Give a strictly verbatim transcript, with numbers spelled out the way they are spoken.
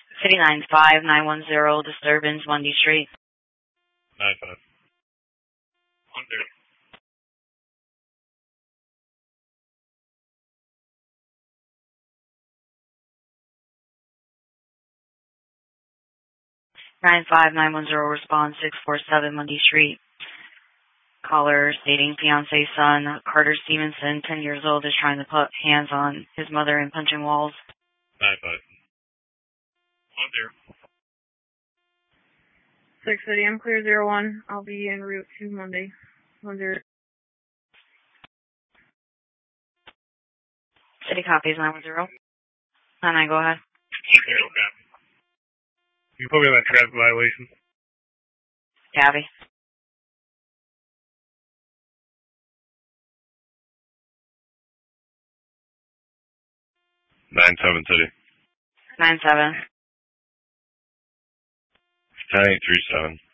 City nine five nine one zero, disturbance, Mundy Street. nine five. one zero. nine five nine one zero, response six four seven, Mundy Street. Caller stating fiance's son, Carter Stevenson, ten years old, is trying to put hands on his mother and punching walls. nine five. one zero. six City, I'm clear zero one. I'll be en route to Monday. one zero. City copies nine one zero. nine nine, go ahead. Zero copy. You put me on that traffic violation. Copy. nine seven City. nine seven. ten eight three seven.